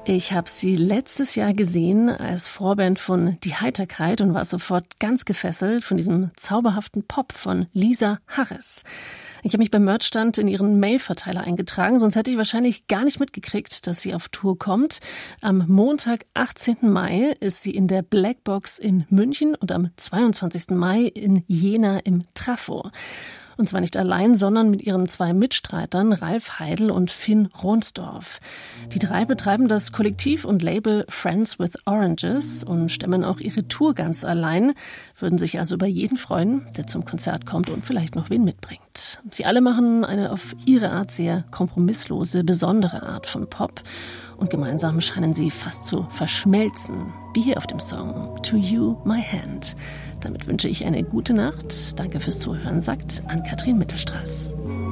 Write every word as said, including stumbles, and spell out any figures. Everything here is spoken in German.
Ich habe sie letztes Jahr gesehen als Vorband von Die Heiterkeit und war sofort ganz gefesselt von diesem zauberhaften Pop von Lisa Harris. Ich habe mich beim Merchstand in ihren Mailverteiler eingetragen, sonst hätte ich wahrscheinlich gar nicht mitgekriegt, dass sie auf Tour kommt. Am Montag, achtzehnten Mai, ist sie in der Blackbox in München und am zweiundzwanzigsten Mai in Jena im Trafo. Und zwar nicht allein, sondern mit ihren zwei Mitstreitern Ralf Heidel und Finn Ronsdorf. Die drei betreiben das Kollektiv und Label Friends with Oranges und stemmen auch ihre Tour ganz allein, würden sich also über jeden freuen, der zum Konzert kommt und vielleicht noch wen mitbringt. Sie alle machen eine auf ihre Art sehr kompromisslose, besondere Art von Pop und gemeinsam scheinen sie fast zu verschmelzen, wie hier auf dem Song To You My Hand. Damit wünsche ich eine gute Nacht. Danke fürs Zuhören, sagt Ann-Kathrin Mittelstraß.